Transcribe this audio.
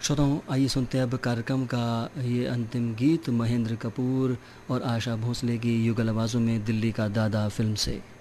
श्रोताओं, आइए सुनते हैं अब कार्यक्रम का ये अंतिम गीत महेंद्र कपूर और आशा भोसले की युगल आवाज़ों में दिल्ली का दादा फिल्म से।